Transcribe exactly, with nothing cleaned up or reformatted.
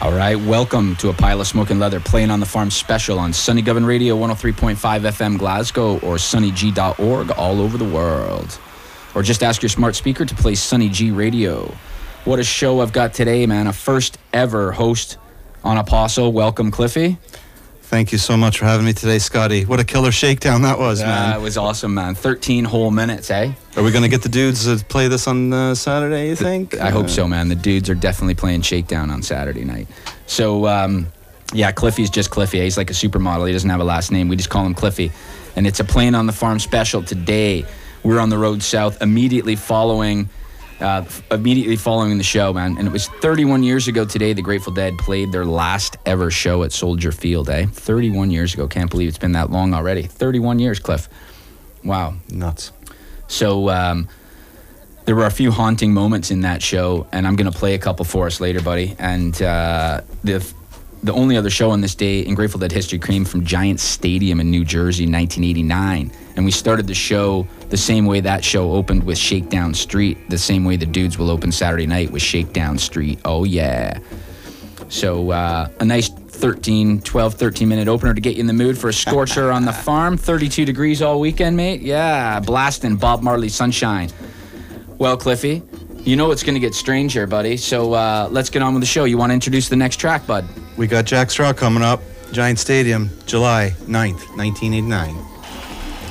All right, welcome to A Pile of Smoking Leather, playing on the farm special on Sunny Govan Radio, one oh three point five F M Glasgow, or sunny g dot org all over the world. Or just ask your smart speaker to play Sunny G Radio. What a show I've got today, man. A first ever host on Apostle. Welcome, Cliffy. Thank you so much for having me today, Scotty. What a killer shakedown that was, uh, man. It was awesome, man. thirteen whole minutes, eh? Are we going to get the dudes to play this on uh, Saturday, you think? I hope so, man. The dudes are definitely playing Shakedown on Saturday night. So, um, yeah, Cliffy's just Cliffy. He's like a supermodel. He doesn't have a last name. We just call him Cliffy. And it's a Playing on the Farm special today. We're on the road south immediately following... Uh, immediately following the show, man. And it was thirty-one years ago today the Grateful Dead played their last ever show at Soldier Field, eh? thirty-one years ago. Can't believe it's been that long already. thirty-one years, Cliff. Wow. Nuts. So um, there were a few haunting moments in that show, and I'm going to play a couple for us later, buddy. And uh, the the only other show on this day in Grateful Dead history came from Giant Stadium in New Jersey in nineteen eighty-nine. And we started the show the same way that show opened, with Shakedown Street, the same way the dudes will open Saturday night with Shakedown Street. Oh, yeah. So uh, a nice thirteen, twelve, thirteen minute opener to get you in the mood for a scorcher on the farm. thirty-two degrees all weekend, mate. Yeah, blasting Bob Marley Sunshine. Well, Cliffy, you know it's going to get strange here, buddy. So uh, let's get on with the show. You want to introduce the next track, bud? We got Jack Straw coming up. Giant Stadium, July ninth, nineteen eighty-nine.